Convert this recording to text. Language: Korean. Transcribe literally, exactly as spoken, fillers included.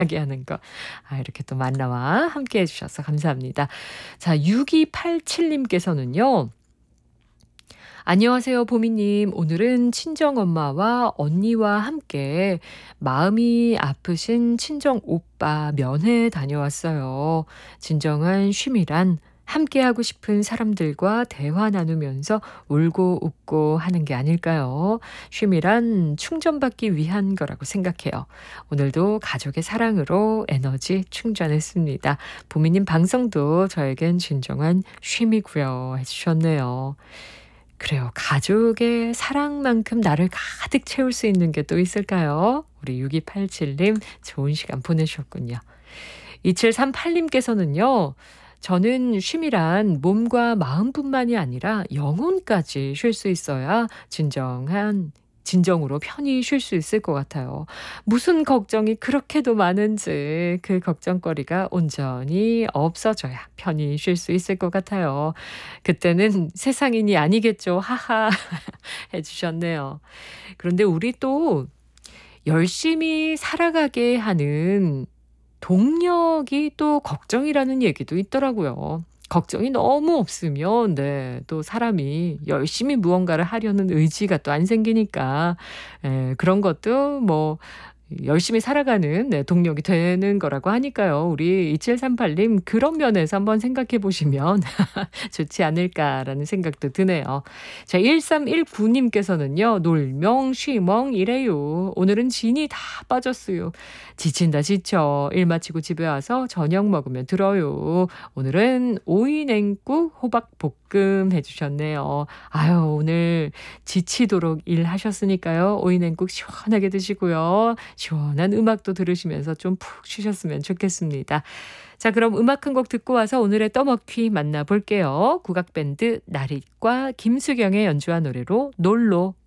이야기하는 거. 아 이렇게 또 만나와 함께해 주셔서 감사합니다. 자 육이팔칠 님께서는요. 안녕하세요 보미님. 오늘은 친정엄마와 언니와 함께 마음이 아프신 친정오빠 면회 다녀왔어요. 진정한 쉼이란 함께하고 싶은 사람들과 대화 나누면서 울고 웃고 하는 게 아닐까요? 쉼이란 충전받기 위한 거라고 생각해요. 오늘도 가족의 사랑으로 에너지 충전했습니다. 보미님 방송도 저에겐 진정한 쉼이고요 해주셨네요. 그래요. 가족의 사랑만큼 나를 가득 채울 수 있는 게 또 있을까요? 우리 육이팔칠 님 좋은 시간 보내셨군요. 이칠삼팔 님께서는요. 저는 쉼이란 몸과 마음뿐만이 아니라 영혼까지 쉴 수 있어야 진정한 진정으로 편히 쉴 수 있을 것 같아요. 무슨 걱정이 그렇게도 많은지 그 걱정거리가 온전히 없어져야 편히 쉴 수 있을 것 같아요. 그때는 세상인이 아니겠죠. 하하 해 주셨네요. 그런데 우리 또 열심히 살아가게 하는 동력이 또 걱정이라는 얘기도 있더라고요. 걱정이 너무 없으면 네 또 사람이 열심히 무언가를 하려는 의지가 또 안 생기니까 예 그런 것도 뭐 열심히 살아가는 네 동력이 되는 거라고 하니까요. 우리 이칠삼팔 님 그런 면에서 한번 생각해 보시면 좋지 않을까라는 생각도 드네요. 자 일삼일구 님께서는요. 놀멍 쉬멍 이래요. 오늘은 진이 다 빠졌어요. 지친다 지쳐. 일 마치고 집에 와서 저녁 먹으면 들어요. 오늘은 오이냉국 호박볶음 해 주셨네요. 아유 오늘 지치도록 일하셨으니까요. 오이냉국 시원하게 드시고요. 시원한 음악도 들으시면서 좀 푹 쉬셨으면 좋겠습니다. 자 그럼 음악 한 곡 듣고 와서 오늘의 떠먹퀴 만나볼게요. 국악밴드 나릿과 김수경의 연주한 노래로 놀로.